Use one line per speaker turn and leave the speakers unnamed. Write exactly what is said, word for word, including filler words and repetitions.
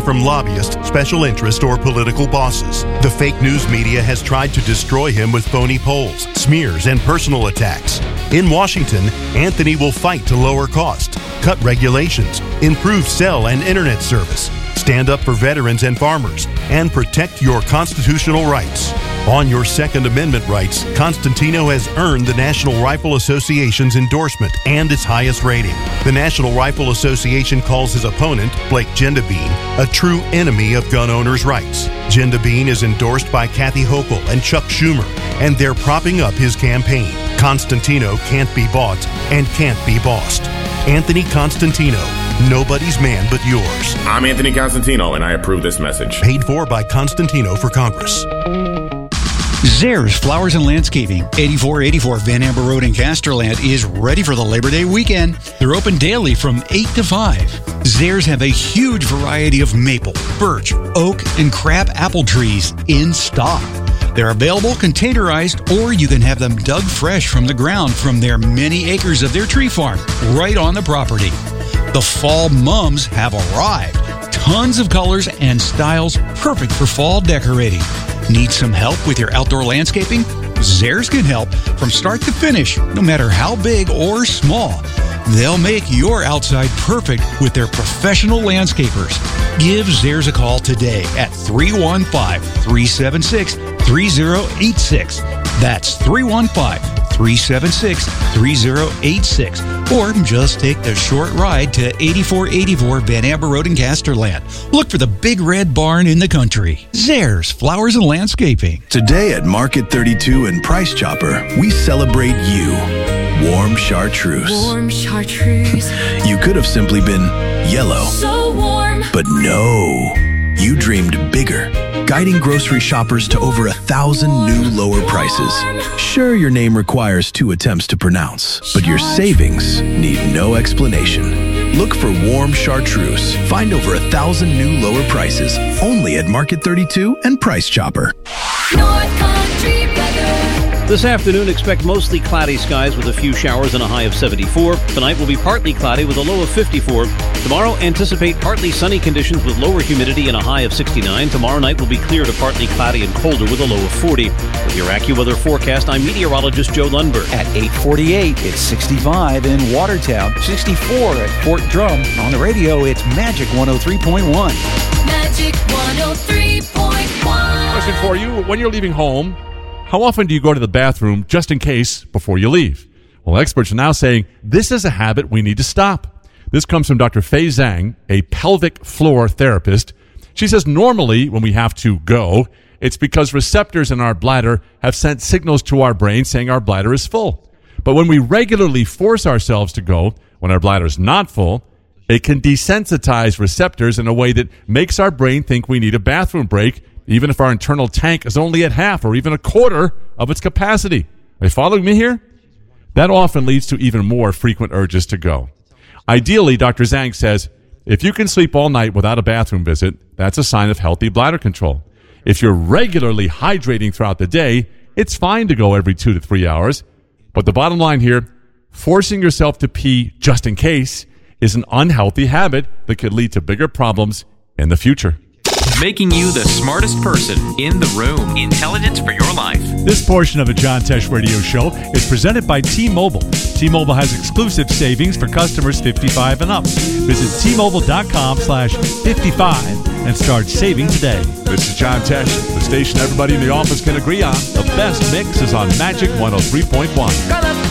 from lobbyists, special interests, or political bosses. The fake news media has tried to destroy him with phony polls, smears, and personal attacks. In Washington, Anthony will fight to lower costs, cut regulations, improve cell and internet service, stand up for veterans and farmers, and protect your constitutional rights. On your Second Amendment rights, Constantino has earned the National Rifle Association's endorsement and its highest rating. The National Rifle Association calls his opponent, Blake Gendabine, a true enemy of gun owners' rights. Gendabine is endorsed by Kathy Hochul and Chuck Schumer, and they're propping up his campaign. Constantino can't be bought and can't be bossed. Anthony Constantino, nobody's man but yours.
I'm Anthony Constantino, and I approve this message.
Paid for by Constantino for Congress.
Zehrs Flowers and Landscaping, eighty-four eighty-four Van Amber Road in Casterland, is ready for the Labor Day weekend. They're open daily from eight to five. Zehrs have a huge variety of maple, birch, oak, and crab apple trees in stock. They're available containerized, or you can have them dug fresh from the ground from their many acres of their tree farm right on the property. The fall mums have arrived. Tons of colors and styles perfect for fall decorating. Need some help with your outdoor landscaping? Zehrs can help from start to finish, no matter how big or small. They'll make your outside perfect with their professional landscapers. Give Zehrs a call today at three one five, three seven six, three zero eight six. That's three one five, three seven six, three zero eight six. Or just take the short ride to eighty-four eighty-four Van Amber Road in Casterland. Look for the big red barn in the country. Zehrs Flowers and Landscaping.
Today at Market thirty-two and Price Chopper, we celebrate you. Warm chartreuse.
Warm chartreuse.
You could have simply been yellow.
So warm.
But no. You dreamed bigger, guiding grocery shoppers to over a thousand new lower prices. Sure, your name requires two attempts to pronounce, but your savings need no explanation. Look for Warm Chartreuse. Find over a thousand new lower prices only at Market thirty-two and Price Chopper.
North Country weather.
This afternoon, expect mostly cloudy skies with a few showers and a high of seventy-four. Tonight will be partly cloudy with a low of fifty-four. Tomorrow, anticipate partly sunny conditions with lower humidity and a high of sixty-nine. Tomorrow night will be clear to partly cloudy and colder with a low of forty. With your AccuWeather forecast, I'm meteorologist Joe Lundberg.
At eight forty-eight, it's sixty-five in Watertown, sixty-four at Fort Drum. On the radio, it's Magic one oh three point one.
Magic one oh three point one.
Question for you. When you're leaving home, how often do you go to the bathroom just in case before you leave? Well, experts are now saying this is a habit we need to stop. This comes from Doctor Fei Zhang, a pelvic floor therapist. She says normally when we have to go, it's because receptors in our bladder have sent signals to our brain saying our bladder is full. But when we regularly force ourselves to go when our bladder is not full, it can desensitize receptors in a way that makes our brain think we need a bathroom break, even if our internal tank is only at half or even a quarter of its capacity. Are you following me here? That often leads to even more frequent urges to go. Ideally, Doctor Zhang says, if you can sleep all night without a bathroom visit, that's a sign of healthy bladder control. If you're regularly hydrating throughout the day, it's fine to go every two to three hours. But the bottom line here, forcing yourself to pee just in case is an unhealthy habit that could lead to bigger problems in the future.
Making you the smartest person in the room. Intelligence for your life.
This portion of a John Tesh Radio Show is presented by T-Mobile. T-Mobile has exclusive savings for customers fifty-five and up. Visit T-Mobile.com slash 55 and start saving today.
This is John Tesh, the station everybody in the office can agree on. The best mix is on Magic one oh three point one.